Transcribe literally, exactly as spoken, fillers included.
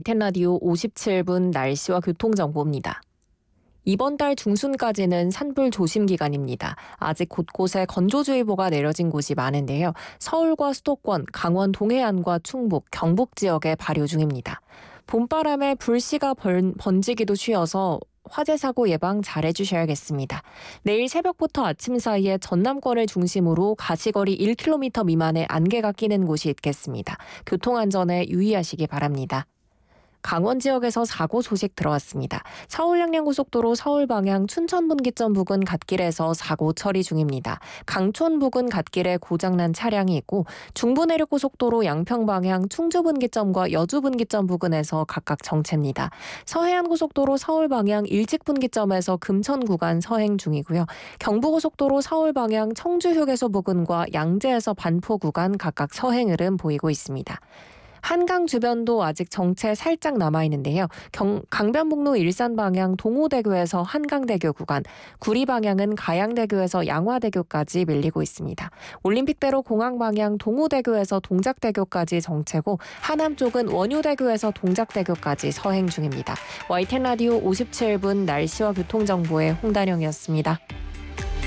와이텐 라디오 오십칠 분 날씨와 교통정보입니다. 이번 달 중순까지는 산불 조심 기간입니다. 아직 곳곳에 건조주의보가 내려진 곳이 많은데요. 서울과 수도권, 강원 동해안과 충북, 경북 지역에 발효 중입니다. 봄바람에 불씨가 번, 번지기도 쉬워서 화재 사고 예방 잘 해주셔야겠습니다. 내일 새벽부터 아침 사이에 전남권을 중심으로 가시거리 일 킬로미터 미만의 안개가 끼는 곳이 있겠습니다. 교통안전에 유의하시기 바랍니다. 강원 지역에서 사고 소식 들어왔습니다. 서울 양양고속도로 서울 방향 춘천 분기점 부근 갓길에서 사고 처리 중입니다. 강촌 부근 갓길에 고장난 차량이 있고 중부내륙고속도로 양평 방향 충주 분기점과 여주 분기점 부근에서 각각 정체입니다. 서해안고속도로 서울 방향 일직 분기점에서 금천 구간 서행 중이고요. 경부고속도로 서울 방향 청주 휴게소 부근과 양재에서 반포 구간 각각 서행 흐름 보이고 있습니다. 한강 주변도 아직 정체 살짝 남아있는데요. 경, 강변북로 일산 방향 동호대교에서 한강대교 구간, 구리 방향은 가양대교에서 양화대교까지 밀리고 있습니다. 올림픽대로 공항 방향 동호대교에서 동작대교까지 정체고 하남 쪽은 원효대교에서 동작대교까지 서행 중입니다. 와이텐 라디오 오십칠 분 날씨와 교통정보의 홍단영이었습니다.